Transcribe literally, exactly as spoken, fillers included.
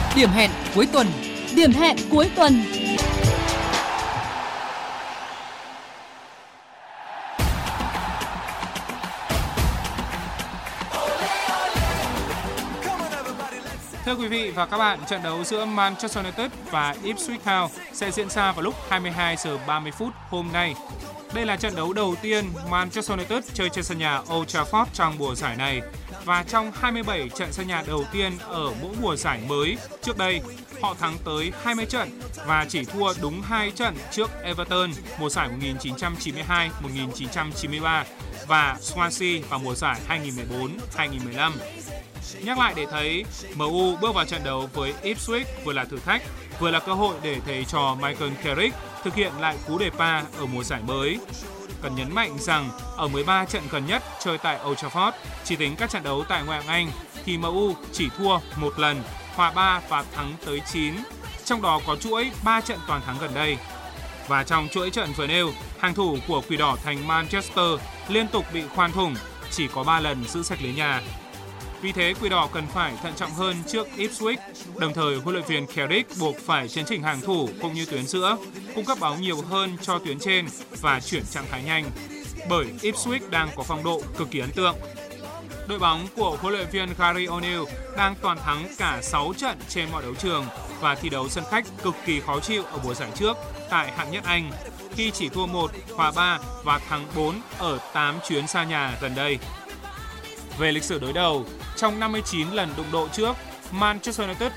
Điểm hẹn cuối tuần. Điểm hẹn cuối tuần. Thưa quý vị và các bạn, trận đấu giữa Manchester United và Ipswich Town sẽ diễn ra vào lúc hai mươi hai giờ ba mươi phút hôm nay. Đây là trận đấu đầu tiên Manchester United chơi trên sân nhà Old Trafford trong mùa giải này. Và trong hai mươi bảy trận sân nhà đầu tiên ở mỗi mùa giải mới trước đây, họ thắng tới hai mươi trận và chỉ thua đúng hai trận trước Everton mùa giải một nghìn chín trăm chín mươi hai một nghìn chín trăm chín mươi ba và Swansea vào mùa giải hai nghìn không trăm mười bốn hai nghìn không trăm mười lăm. Nhắc lại để thấy, em u bước vào trận đấu với Ipswich vừa là thử thách, vừa là cơ hội để thầy trò Michael Carrick thực hiện lại cú đề pa ở mùa giải mới. Cần nhấn mạnh rằng ở mười ba trận gần nhất chơi tại Old Trafford, chỉ tính các trận đấu tại ngoại hạng Anh thì em u chỉ thua một lần, hòa ba và thắng tới chín, trong đó có chuỗi ba trận toàn thắng gần đây. Và trong chuỗi trận vừa nêu, hàng thủ của Quỷ Đỏ thành Manchester liên tục bị khoan thủng, chỉ có ba lần giữ sạch lưới nhà. Vì thế, Quỷ Đỏ cần phải thận trọng hơn trước Ipswich, đồng thời huấn luyện viên Carrick buộc phải chấn chỉnh hàng thủ cũng như tuyến giữa, cung cấp bóng nhiều hơn cho tuyến trên và chuyển trạng thái nhanh, bởi Ipswich đang có phong độ cực kỳ ấn tượng. Đội bóng của huấn luyện viên Gary O'Neill đang toàn thắng cả sáu trận trên mọi đấu trường và thi đấu sân khách cực kỳ khó chịu ở mùa giải trước tại hạng nhất Anh, khi chỉ thua một, hòa ba và thắng bốn ở tám chuyến xa nhà gần đây. Về lịch sử đối đầu, trong năm mươi chín lần đụng độ trước, Manchester United